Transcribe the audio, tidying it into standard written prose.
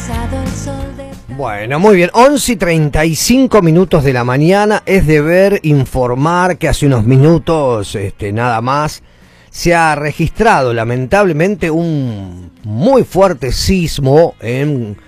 Bueno, muy bien, 11:35 de la mañana. Es deber informar que hace unos minutos, nada más, se ha registrado lamentablemente un muy fuerte sismo en